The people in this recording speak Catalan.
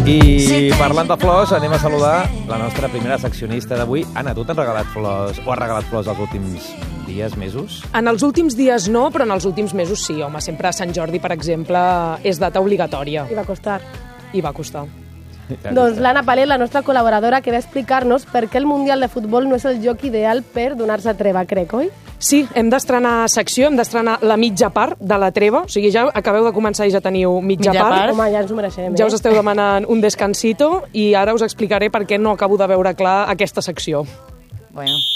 I parlant de flors, anem a saludar la nostra primera seccionista d'avui. Anna, tu t'has regalat flors o has regalat flors els últims dies, mesos? En els últims dies no, però en els últims mesos sí, home. Sempre a Sant Jordi, per exemple, és data obligatòria. I va costar. I va costar. Doncs l'Anna Palet, la nostra col·laboradora, que va explicar-nos per què el Mundial de Futbol no és el lloc ideal per donar-se treva, crec, oi? Sí, hem d'estrenar secció, hem d'estrenar la mitja part de la treva. O sigui, ja acabeu de començar i ja teniu mitja part. Home, ja ens ho mereixem, Ja us esteu demanant un descansito i ara us explicaré per què no acabo de veure clar aquesta secció. Bueno,